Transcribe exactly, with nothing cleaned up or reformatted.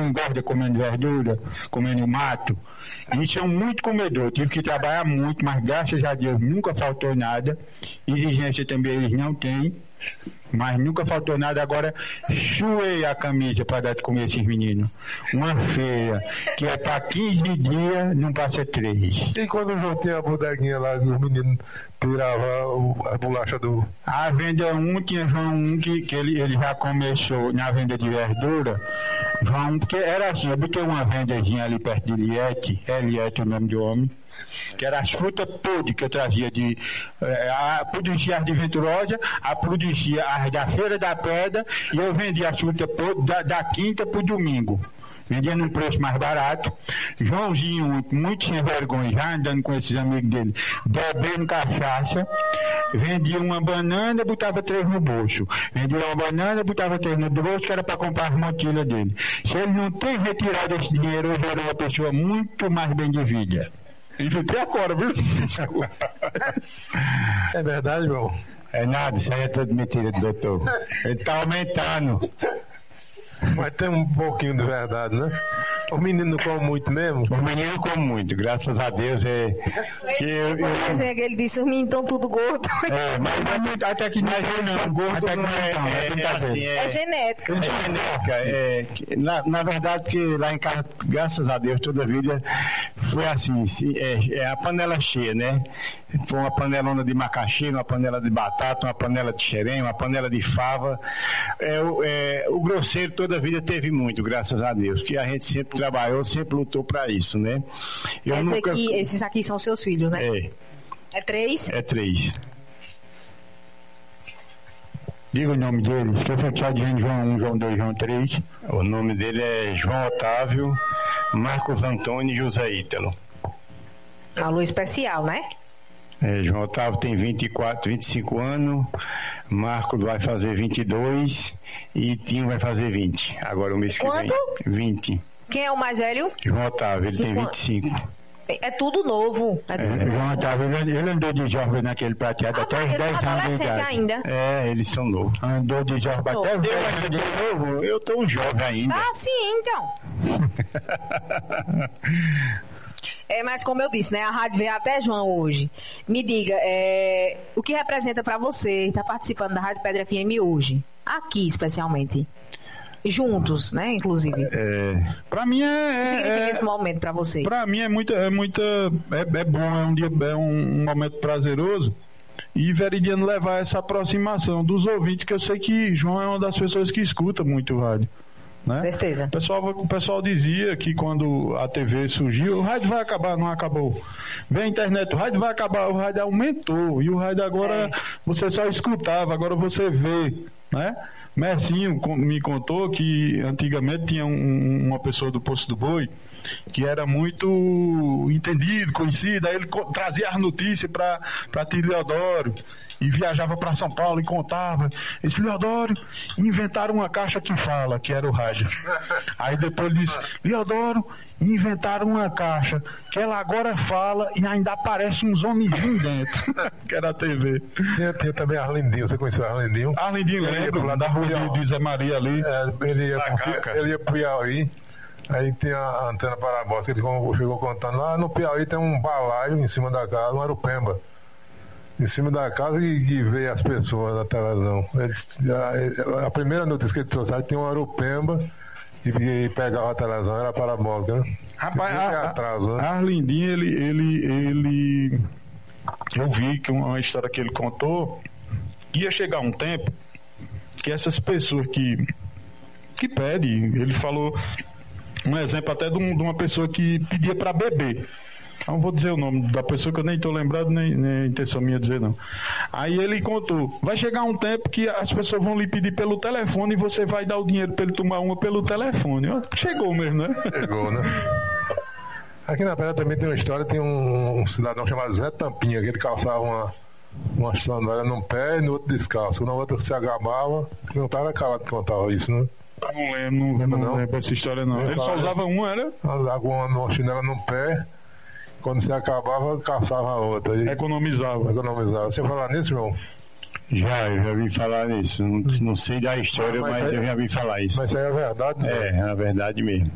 não engorda comendo verdura, comendo mato. E são muito comedores. Tive que trabalhar muito, mas graças a Deus nunca faltou nada. Exigência também eles não têm. Mas nunca faltou nada. Agora suei a camisa para dar de comer esses meninos. Uma feia, que é para quinze dias, não passa três. E quando eu voltei a bodeguinha lá, os meninos tiravam a bolacha do... A venda um, tinha João um que, que ele, ele já começou na venda de verdura. João, porque era assim, eu botei uma vendazinha ali perto de Eliette, Eliette é o nome do homem, que era as frutas podres que eu trazia de... Eh, a, produzia as de Venturosa, a produzia as da Feira da Pedra, e eu vendia as frutas podres da, da quinta pro domingo. Vendia num preço mais barato. Joãozinho, muito sem vergonha, já andando com esses amigos dele, bebendo cachaça. Vendia uma banana, botava três no bolso. Vendia uma banana, botava três no bolso, que era para comprar as mochilas dele. Se ele não tem retirado esse dinheiro, hoje era uma pessoa muito mais bem de vida. E até agora, viu? É verdade, irmão? É nada, isso aí é tudo mentira do doutor. Ele tá aumentando. Mas tem um pouquinho de verdade, né? O menino não come muito mesmo? O menino come muito, graças a Deus. É, que eu, eu, eu... Ele disse, os meninos estão tudo gordos. É, mas, mas até que não é não, gordo até que não é, é, é, assim, é, é genética. É genética. É, que, na, na verdade, que lá em casa, graças a Deus, toda a vida foi assim, se, é, é a panela cheia, né? Foi uma panelona de macaxeira, uma panela de batata, uma panela de xerém, uma panela de fava. É, é, o grosseiro toda a vida teve muito, graças a Deus, que a gente sempre trabalhou, sempre lutou para isso, né? Eu Quer nunca... dizer que esses aqui são seus filhos, né? É. É três? É três. Diga o nome dele. Estou fechado de João um, João dois, João três. O nome dele é João Otávio, Marcos Antônio e José Ítalo. Alô especial, né? É, João Otávio tem vinte e quatro, vinte e cinco anos, Marcos vai fazer vinte e dois e Tinho vai fazer vinte. Agora o mês que Quanto? vem. vinte. Quem é o mais velho? João Otávio, ele e tem quanto? vinte e cinco. É tudo novo. É tudo É, novo. João Otávio, ele, ele andou de jovem naquele prateado Ah, até os mas dez anos de idade. ainda. É, eles são novos. Andou de jovem Novo. até os dez anos de idade. Eu tô um jovem ainda. Ah, sim, então. É, mas como eu disse, né? A rádio veio até João hoje. Me diga, é, o que representa para você estar participando da Rádio Pedra F M hoje? Aqui, especialmente. Juntos, né? Inclusive. É, para mim é, O que significa é, esse momento para você? Para mim é muita, é muita, é, é bom, é um dia, é um, um momento prazeroso e veridiano levar essa aproximação dos ouvintes, que eu sei que João é uma das pessoas que escuta muito o rádio. Né? Certeza. O pessoal, o pessoal dizia que quando a T V surgiu, o rádio vai acabar, não acabou. Vem a internet, o rádio vai acabar, o rádio aumentou. E o rádio agora, é. você só escutava, agora você vê, né? Mercinho me contou que antigamente tinha um, uma pessoa do Poço do Boi que era muito entendido, conhecido, aí ele trazia as notícias para Tio Leodoro e viajava para São Paulo e contava. Esse Leodoro, inventaram uma caixa que fala, que era o rádio. Aí depois ele disse, Leodoro, inventaram uma caixa que ela agora fala e ainda aparece uns homenzinhos dentro. Que era a T V. Tinha, tinha também Arlindinho, você conheceu Arlindinho? Arlindinho, lembro, lá da rua de, de Zé Maria ali. É, ele ia pro, ele ia pro Piauí, aí tinha a antena parabólica, ele chegou contando, lá no Piauí tem um balaio em cima da casa, um Arupemba. Em cima da casa e, e ver as pessoas na televisão. Ele, a, a primeira notícia que ele trouxe, aí tinha um Arupemba e, e pegava a televisão, era parabólica, né? Rapaz, a, atraso, né? Arlindinho, ele, ele, ele... Eu vi que uma história que ele contou, ia chegar um tempo que essas pessoas que, que pedem, ele falou um exemplo até de, um, de uma pessoa que pedia para beber. Não vou dizer o nome da pessoa que eu nem estou lembrado, nem, nem a intenção minha dizer não. Aí ele contou, vai chegar um tempo que as pessoas vão lhe pedir pelo telefone e você vai dar o dinheiro para ele tomar uma pelo telefone. Chegou mesmo, né? Chegou, né? Aqui na Pedra também tem uma história, tem um, um cidadão chamado Zé Tampinha, que ele calçava uma, uma sandália num pé e no outro descalço. Na outra se agabava, não estava calado que contava isso, né? Não lembro, não, não, não lembro essa história não. Ele, ele só usava uma, era? Uma, uma chinela num pé. Quando você acabava, calçava a outra. E economizava. Economizava. Você falar nisso, João? Já, eu já vi falar nisso. Não, não sei da história, mas, mas é, eu já vi falar isso. Mas isso aí é verdade, né? É, é a verdade mesmo.